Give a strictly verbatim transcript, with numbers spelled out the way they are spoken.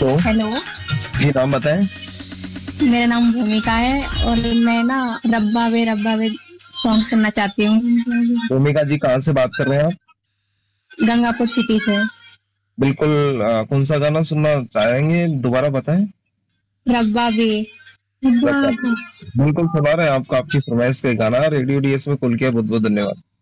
तो हेलो। जी नाम बताएं। मेरा नाम भूमिका है और मैं ना रब्बा वे रब्बा वे सॉन्ग सुनना चाहती हूँ। भूमिका जी कहाँ से बात कर रहे हैं आप? गंगापुर सिटी से। बिल्कुल। अ, कौन सा गाना सुनना चाहेंगे, दोबारा बताएं। रब्बा वे। रब्बा रब्बा। वे। बिल्कुल सुना रहे हैं आपको, आपकी फरमाइश का गाना रेडियो डीएस में खुल के। बहुत बहुत धन्यवाद।